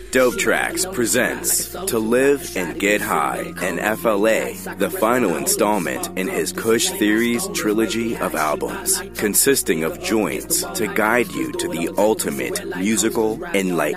Dope Tracks presents To Live and Get High, and FLA, the final installment in his Kush Theories trilogy of albums, consisting of joints to guide you to the ultimate musical enlightenment.